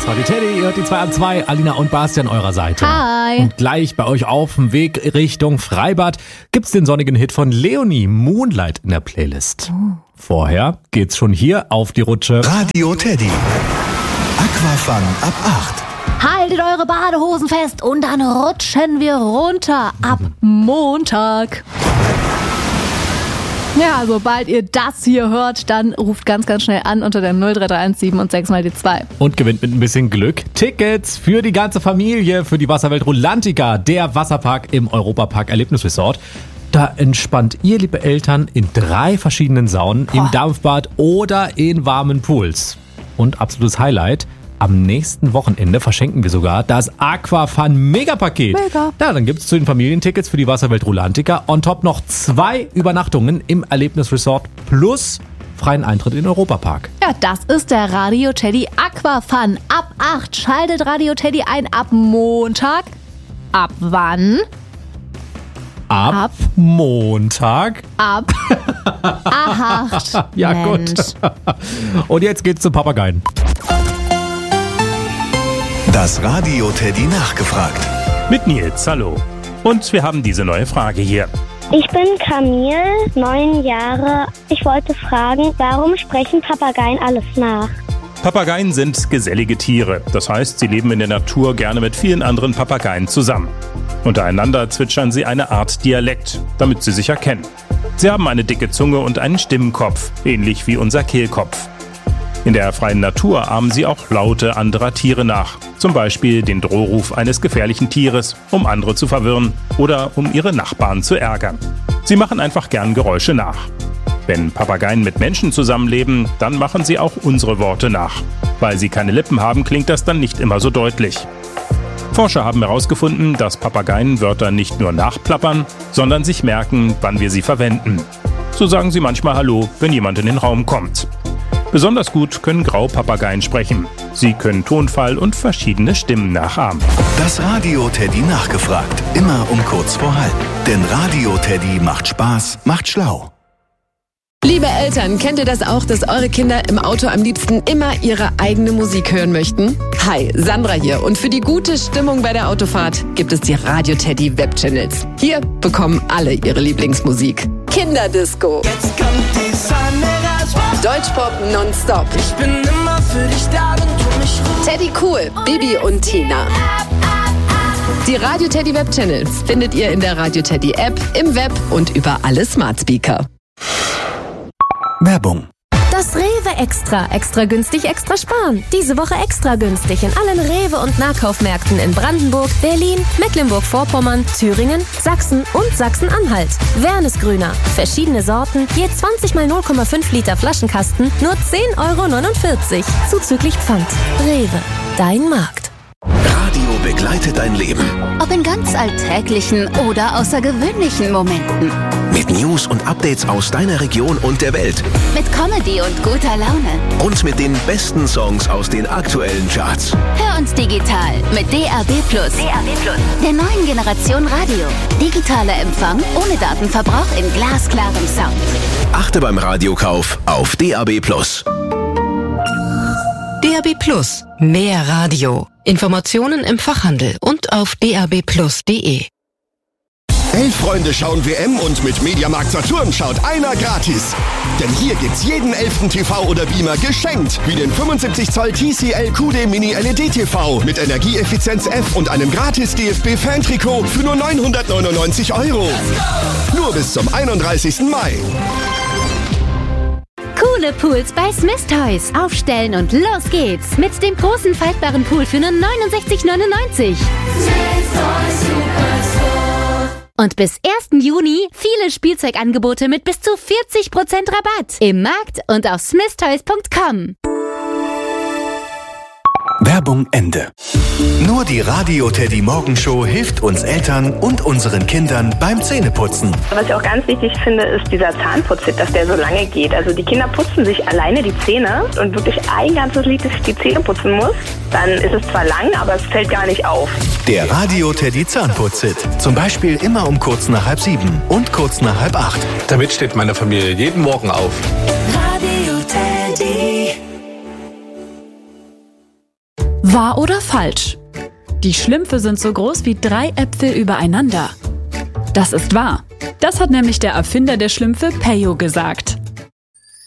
Radio Teddy, ihr hört die 2 an 2, Alina und Bastian eurer Seite. Hi. Und gleich bei euch auf dem Weg Richtung Freibad gibt's den sonnigen Hit von Leonie, Moonlight in der Playlist. Vorher geht's schon hier auf die Rutsche. Radio Teddy. Aquafun ab 8. Haltet eure Badehosen fest und dann rutschen wir runter ab Montag. Ja, sobald ihr das hier hört, dann ruft ganz, ganz schnell an unter der 03317 und 6 mal die 2. Und gewinnt mit ein bisschen Glück Tickets für die ganze Familie für die Wasserwelt Rulantica, der Wasserpark im Europapark Erlebnisresort. Da entspannt ihr, liebe Eltern, in 3 verschiedenen Saunen, im Dampfbad oder in warmen Pools. Und absolutes Highlight: am nächsten Wochenende verschenken wir sogar das Aquafun Megapaket. Mega. Ja, dann gibt's zu den Familientickets für die Wasserwelt Rulantica on top noch 2 Übernachtungen im Erlebnisresort plus freien Eintritt in den Europapark. Ja, das ist der Radio Teddy Aquafun. Ab 8 schaltet Radio Teddy ein ab Montag. Ab wann? Ab Montag. Ab 8. Ja, Mensch. gut. Und jetzt geht's zum Papageien. Das Radio Teddy nachgefragt. Mit Nils, hallo. Und wir haben diese neue Frage hier. Ich bin Camille, 9 Jahre. Ich wollte fragen, warum sprechen Papageien alles nach? Papageien sind gesellige Tiere. Das heißt, sie leben in der Natur gerne mit vielen anderen Papageien zusammen. Untereinander zwitschern sie eine Art Dialekt, damit sie sich erkennen. Sie haben eine dicke Zunge und einen Stimmenkopf, ähnlich wie unser Kehlkopf. In der freien Natur ahmen sie auch Laute anderer Tiere nach. Zum Beispiel den Drohruf eines gefährlichen Tieres, um andere zu verwirren oder um ihre Nachbarn zu ärgern. Sie machen einfach gern Geräusche nach. Wenn Papageien mit Menschen zusammenleben, dann machen sie auch unsere Worte nach. Weil sie keine Lippen haben, klingt das dann nicht immer so deutlich. Forscher haben herausgefunden, dass Papageien Wörter nicht nur nachplappern, sondern sich merken, wann wir sie verwenden. So sagen sie manchmal Hallo, wenn jemand in den Raum kommt. Besonders gut können Graupapageien sprechen. Sie können Tonfall und verschiedene Stimmen nachahmen. Das Radio Teddy nachgefragt. Immer um kurz vor halb. Denn Radio Teddy macht Spaß, macht schlau. Liebe Eltern, kennt ihr das auch, dass eure Kinder im Auto am liebsten immer ihre eigene Musik hören möchten? Hi, Sandra hier. Und für die gute Stimmung bei der Autofahrt gibt es die Radio Teddy Webchannels. Hier bekommen alle ihre Lieblingsmusik. Kinderdisco. Jetzt kommt die Sonne raus. Deutschpop nonstop. Ich bin immer für dich da, wenn du mich rufst. Teddy Cool, Bibi und Tina. Die Radio Teddy Webchannels findet ihr in der Radio Teddy App, im Web und über alle Smart Speaker. Werbung. Das Rewe Extra. Extra günstig, extra sparen. Diese Woche extra günstig in allen Rewe- und Nahkaufmärkten in Brandenburg, Berlin, Mecklenburg-Vorpommern, Thüringen, Sachsen und Sachsen-Anhalt. Wernesgrüner. Verschiedene Sorten, je 20 mal 0,5 Liter Flaschenkasten, nur 10,49 €. Zuzüglich Pfand. Rewe. Dein Markt. Radio begleitet dein Leben. Ob in ganz alltäglichen oder außergewöhnlichen Momenten. Mit News und Updates aus deiner Region und der Welt. Mit Comedy und guter Laune. Und mit den besten Songs aus den aktuellen Charts. Hör uns digital mit DAB+. Der neuen Generation Radio. Digitaler Empfang ohne Datenverbrauch in glasklarem Sound. Achte beim Radiokauf auf DAB+. DAB+. Mehr Radio. Informationen im Fachhandel und auf dabplus.de. 11 Freunde schauen WM und mit Mediamarkt Saturn schaut einer gratis. Denn hier gibt's jeden 11. TV oder Beamer geschenkt. Wie den 75 Zoll TCL QD Mini LED TV mit Energieeffizienz F und einem gratis DFB-Fan-Trikot für nur 999 €. Nur bis zum 31. Mai. Coole Pools bei Smith Toys. Aufstellen und los geht's. Mit dem großen faltbaren Pool für nur 69,99 €. Und bis 1. Juni viele Spielzeugangebote mit bis zu 40% Rabatt. Im Markt und auf smithtoys.com. Werbung Ende. Nur die Radio Teddy Morgenshow hilft uns Eltern und unseren Kindern beim Zähneputzen. Was ich auch ganz wichtig finde, ist dieser Zahnputzhit, dass der so lange geht. Also die Kinder putzen sich alleine die Zähne und wirklich ein ganzes Lied, dass ich die Zähne putzen muss. Dann ist es zwar lang, aber es fällt gar nicht auf. Der Radio Teddy Zahnputzhit. Zum Beispiel immer um kurz nach 6:30 und kurz nach 7:30. Damit steht meine Familie jeden Morgen auf. Radio Teddy. Wahr oder falsch? Die Schlümpfe sind so groß wie 3 Äpfel übereinander. Das ist wahr. Das hat nämlich der Erfinder der Schlümpfe, Peyo, gesagt.